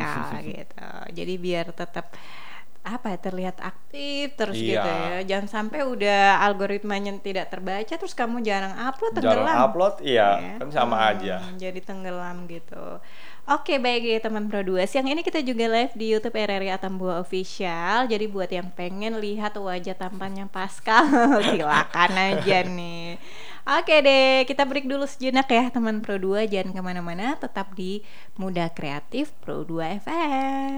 sosial gitu. Jadi biar tetap terlihat aktif terus gitu ya. Iya, Jangan sampai udah algoritmanya tidak terbaca terus kamu jarang upload, jarang tenggelam upload, iya ya. kan sama aja. Jadi tenggelam gitu. Oke, baik ya teman Pro 2. Siang ini kita juga live di YouTube RRI Atambua Official. Jadi buat yang pengen lihat wajah tampannya Pascal, silakan aja nih. Oke deh, kita break dulu sejenak ya teman Pro 2. Jangan kemana-mana, tetap di Muda Kreatif Pro 2 FM.